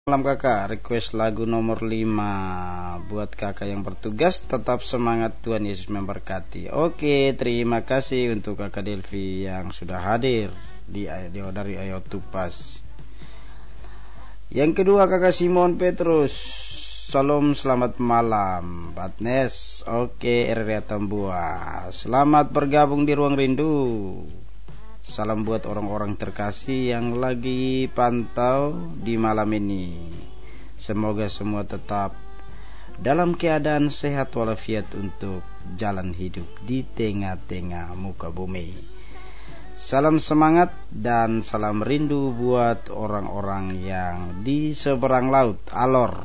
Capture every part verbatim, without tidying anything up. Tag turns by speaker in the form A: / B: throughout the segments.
A: Malam kakak, request lagu nomor lima buat kakak yang bertugas. Tetap semangat, Tuhan Yesus memberkati. Oke, terima kasih untuk kakak Delvi yang sudah hadir di, di dari Ayo Tupas. Yang kedua kakak Simon Petrus. Salam, selamat malam Patnes. Oke, R R Tambua, selamat bergabung di Ruang Rindu. Salam buat orang-orang terkasih yang lagi pantau di malam ini. Semoga semua tetap dalam keadaan sehat walafiat untuk jalan hidup di tengah-tengah muka bumi. Salam semangat dan salam rindu buat orang-orang yang di seberang laut, Alor,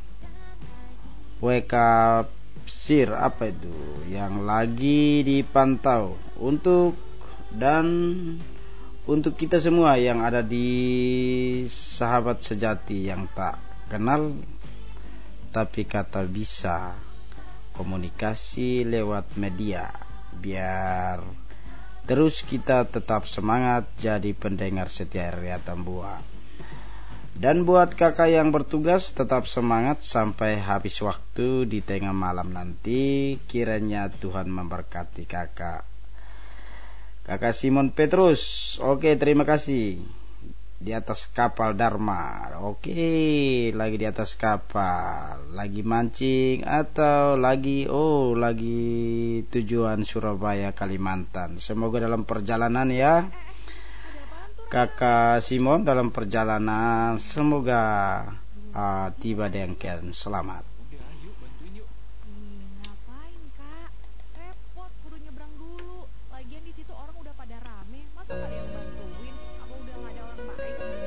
A: W K Sir, apa itu, yang lagi dipantau. Untuk dan untuk kita semua yang ada di sahabat sejati yang tak kenal tapi kata bisa komunikasi lewat media, biar terus kita tetap semangat jadi pendengar setia R R Tambua. Dan buat kakak yang bertugas, tetap semangat sampai habis waktu di tengah malam nanti. Kiranya Tuhan memberkati kakak. Kakak Simon Petrus, oke, terima kasih. Di atas kapal Dharma. Oke, lagi di atas kapal, lagi mancing atau lagi oh lagi tujuan Surabaya Kalimantan. Semoga dalam perjalanan ya Kakak Simon, dalam perjalanan semoga uh, tiba dengan selamat.